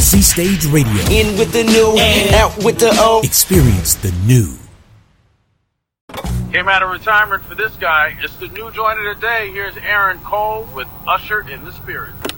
Z Stage Radio. In with the new, out with the old. Experience the new. Came out of retirement for this guy. It's the new joint of the day. Here's Aaron Cole with Usher in the Spirit.